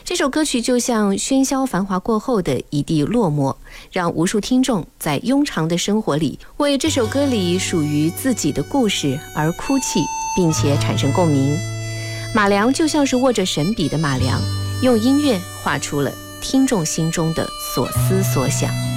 这首歌曲就像喧嚣繁华过后的一地落寞，让无数听众在庸常的生活里为这首歌里属于自己的故事而哭泣，并且产生共鸣。马良就像是握着神笔的马良，用音乐画出了听众心中的所思所想。